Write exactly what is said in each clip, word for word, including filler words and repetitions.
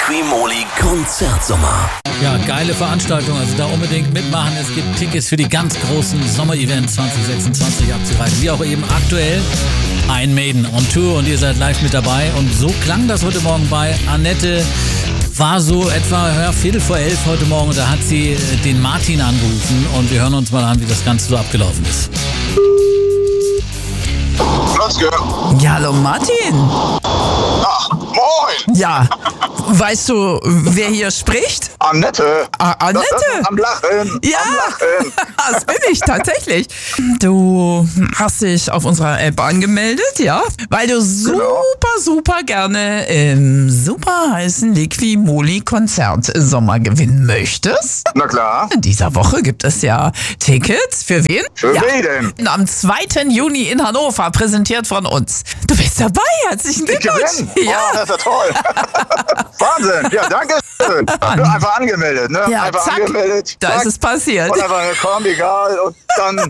Liquimoli Konzertsommer. Ja, geile Veranstaltung, also da unbedingt mitmachen. Es gibt Tickets für die ganz großen Sommer-Events zwanzig sechsundzwanzig abzureißen. Wie auch eben aktuell Iron Maiden on Tour und ihr seid live mit dabei. Und so klang das heute Morgen bei Annette. War so etwa ja, Viertel vor elf heute Morgen. Da hat sie den Martin angerufen und wir hören uns mal an, wie das Ganze so abgelaufen ist. Ja, hallo Martin. Ach, moin. Ja, weißt du, wer hier spricht? Annette. Ah, Annette? Das, das am Lachen. Ja, am Lachen. das bin ich tatsächlich. Du hast dich auf unserer App angemeldet, ja? Weil du super, Genau. super gerne im super heißen Liquimoli Konzertsommer gewinnen möchtest. Na klar. In dieser Woche gibt es ja Tickets. Für wen? Für ja. wen denn? Am zweiten Juni in Hannover, präsentiert von uns. Du bist dabei, herzlichen Ich Glückwunsch. gewinne. Ja. Oh, das ist ja toll. Wahnsinn. Ja, danke schön. Einfach angemeldet, ne? Ja, einfach zack, angemeldet. da zack. ist es passiert. Und einfach gekommen, egal. Und dann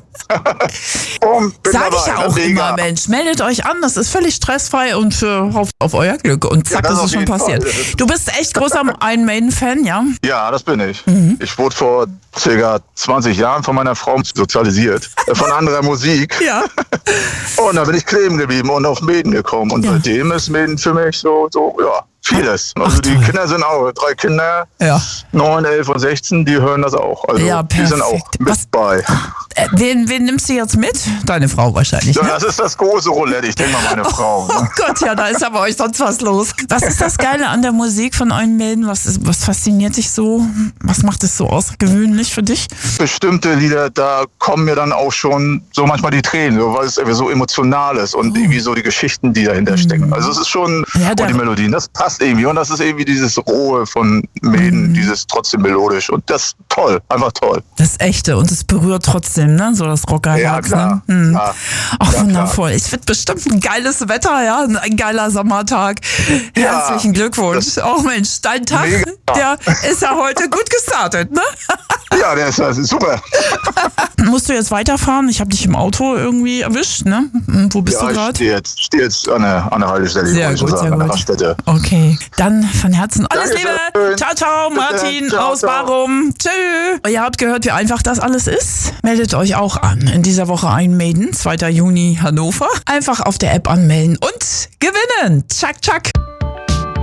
boom, bin Sag dabei. ich ja auch Mega. immer, Mensch, meldet euch an, das ist völlig stressfrei und für, auf, auf euer Glück. Und zack, Ja, das ist auf es schon jeden passiert. Fall. Du bist echt großer Iron Maiden-Fan, ja? Ja, das bin ich. Mhm. Ich wurde vor circa zwanzig Jahren von meiner Frau sozialisiert. äh, Von anderer Musik. Ja. Und da bin ich kleben geblieben und auf Maiden gekommen. Und Ja. seitdem ist Maiden für mich so, so ja, vieles. Also Ach, die toll. Kinder sind auch, drei Kinder, Ja. neun, elf und sechzehn, die hören das auch. Also Ja, die sind auch perfekt. mit Was- bei. Äh, wen, wen nimmst du jetzt mit? Deine Frau wahrscheinlich, Ja, ne? das ist das große Roulette, ich denke mal meine Frau. Oh Ne? Gott, ja, da ist ja bei euch sonst was los. Was ist das Geile an der Musik von Iron Maiden? Was, ist, was fasziniert dich so? Was macht es so außergewöhnlich für dich? Bestimmte Lieder, da kommen mir dann auch schon so manchmal die Tränen, so, weil es irgendwie so emotional ist und irgendwie so die Geschichten, die dahinter stecken. Also es ist schon, Ja, und da- die Melodien, das passt irgendwie und das ist irgendwie dieses Rohe von Maiden, dieses trotzdem melodisch und das ist toll, einfach toll. Das Echte und es berührt trotzdem, ne? So das Rockerherz. Ja, klar. Ne? Hm. Ja. Auch Ja, wundervoll. Es wird bestimmt ein geiles Wetter, ja? Ein geiler Sommertag. Ja, Herzlichen Glückwunsch. Auch Mensch, dein Tag, Mega. der ist ja heute gut gestartet, ne? Ja, der ist, das ist super. Musst du jetzt weiterfahren? Ich habe dich im Auto irgendwie erwischt, ne? Hm, Wo bist Ja, du ich gerade? stehe jetzt, steh jetzt an der, an der Haltestelle, Sehr wollte ich schon gut, sagen, sehr an der gut. Raststätte. Okay, dann von Herzen alles Dankeschön. Liebe. Ciao, ciao, Bitte. Martin Ciao, aus ciao. Warum. Tschö. Ihr habt gehört, wie einfach das alles ist. Meldet euch auch an. In dieser Woche Iron Maiden, zweiten Juni Hannover. Einfach auf der App anmelden und gewinnen. Tschack, tschack.